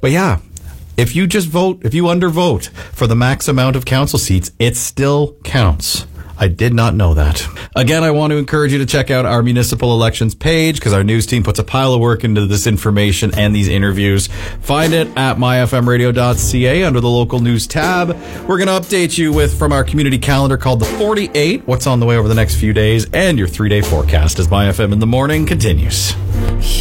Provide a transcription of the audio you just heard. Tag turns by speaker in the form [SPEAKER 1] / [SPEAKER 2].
[SPEAKER 1] But yeah, if you just vote, if you undervote for the max amount of council seats, it still counts. I did not know that. Again, I want to encourage you to check out our municipal elections page because our news team puts a pile of work into this information and these interviews. Find it at myfmradio.ca under the local news tab. We're going to update you with from our community calendar called the 48, what's on the way over the next few days, and your 3-day forecast as My FM in the Morning continues.